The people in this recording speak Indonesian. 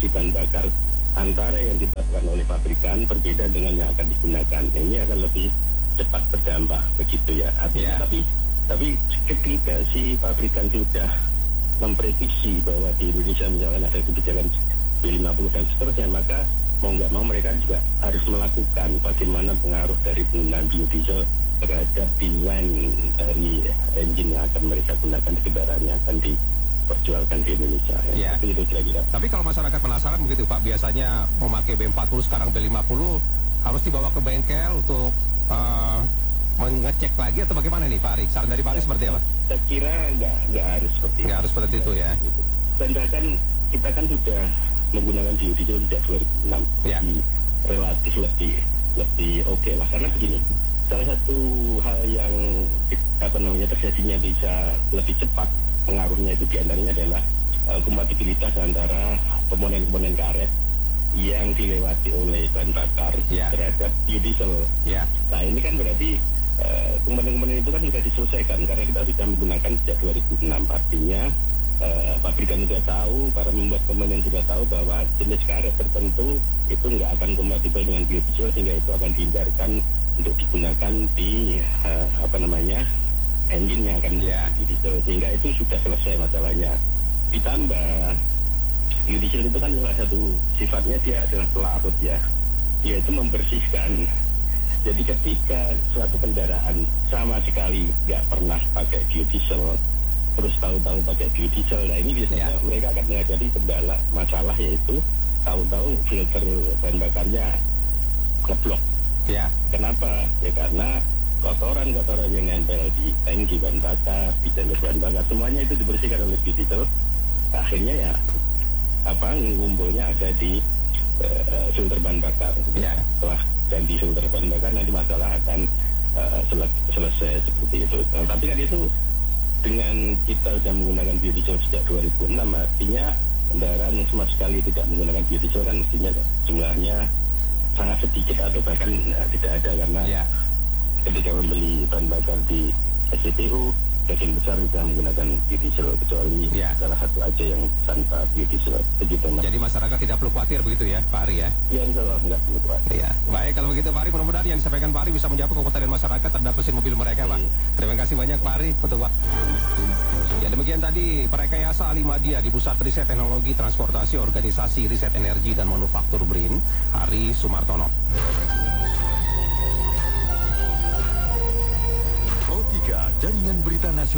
kualifikasi bahan bakar antara yang ditetapkan oleh pabrikan berbeda dengan yang akan digunakan. Ini akan lebih cepat berdampak begitu ya. Artinya tapi ketika si pabrikan sudah memprediksi bahwa di Indonesia misalkan ada kebijakan B50 dan seterusnya, maka mau nggak mau mereka juga harus melakukan bagaimana pengaruh dari penggunaan biodiesel terhadap desain dari engine yang akan mereka gunakan di kendaraan yang akan diperjualkan di Indonesia. Ya. Itu kira-kira. Tapi kalau masyarakat penasaran begitu Pak, biasanya memakai B40 sekarang B50 harus dibawa ke bengkel untuk mengecek lagi atau bagaimana nih Pak Ari? Saran dari Pak Ari seperti apa? Saya kira nggak harus seperti itu. Nggak harus seperti itu ya. Dan bahkan kita kan sudah menggunakan biodiesel sejak 2006. Jadi relatif lebih oke lah. Karena begini, salah satu hal yang terjadinya bisa lebih cepat pengaruhnya itu diantaranya adalah kompatibilitas antara komponen-komponen karet yang dilewati oleh bahan bakar terhadap biodiesel. Nah ini kan berarti komponen-komponen itu kan sudah diselesaikan karena kita sudah menggunakan sejak 2006. Artinya pabrikan sudah tahu, para membuat komponen juga tahu bahwa jenis karet tertentu itu nggak akan kompatibel dengan biodiesel, sehingga itu akan dihindarkan untuk digunakan di engine yang akan biodiesel, sehingga itu sudah selesai masalahnya. Ditambah biodiesel itu kan salah satu sifatnya dia adalah pelarut ya, dia itu membersihkan. Jadi ketika suatu kendaraan sama sekali nggak pernah pakai biodiesel, terus tahu-tahu pakai biodiesel, nah ini biasanya mereka akan menghadapi kendala masalah, yaitu tahu-tahu filter bahan bakarnya ngeblok. Kenapa? Ya karena kotoran-kotoran yang nempel di tangki bahan bakar, di jalur bahan bakar, semuanya itu dibersihkan oleh biodiesel. Akhirnya ya ngumpulnya ada di filter bahan bakar. Setelah ganti filter bahan bakar, nanti masalah akan selesai seperti itu. Tapi kan itu dengan kita sudah menggunakan biodiesel sejak 2006, artinya kendaraan yang sama sekali tidak menggunakan biodiesel kan mestinya jumlahnya sangat sedikit atau bahkan tidak ada, karena ketika membeli bahan bakar di SPBU bagian besar sudah menggunakan biodiesel, kecuali salah satu aja yang tanpa biodiesel. Begitu, Mas. Jadi masyarakat tidak perlu khawatir begitu ya Pak Ari ya? Iya, insya Allah nggak perlu khawatir. Baik, kalau begitu Pak Ari, mudah-mudahan yang disampaikan Pak Ari bisa menjawab kekhawatiran masyarakat terhadap mesin mobil mereka Pak. Terima kasih banyak Pak Ari untuk waktu. Ya, demikian tadi Perekayasa Alimadia di Pusat Riset Teknologi Transportasi Organisasi Riset Energi dan Manufaktur BRIN, Ari Sumartono. Pro 3 Jaringan Berita Nasional.